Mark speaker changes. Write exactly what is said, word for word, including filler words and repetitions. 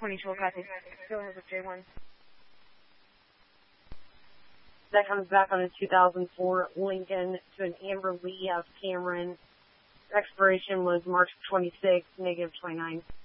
Speaker 1: twenty Chillicothe. Go ahead with J one.
Speaker 2: That comes back on a two thousand four Lincoln to an Amber Lee of Cameron. Expiration was March twenty-sixth, negative twenty-nine.